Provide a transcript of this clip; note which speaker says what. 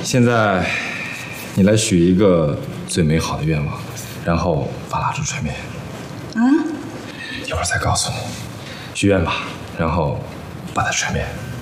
Speaker 1: 现在，你来许一个最美好的愿望，然后把蜡烛吹灭。
Speaker 2: 啊？
Speaker 1: 一会儿再告诉你，许愿吧，然后把它吹灭。